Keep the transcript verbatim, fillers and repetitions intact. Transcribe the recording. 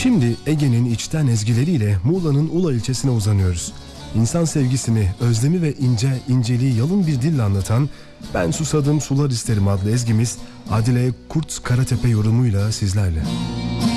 Şimdi Ege'nin içten ezgileriyle Muğla'nın Ula ilçesine uzanıyoruz. İnsan sevgisini, özlemi ve ince, inceliği yalın bir dille anlatan "Ben Susadım Sular İsterim" adlı ezgimiz Adile Kurt Karatepe yorumuyla sizlerle.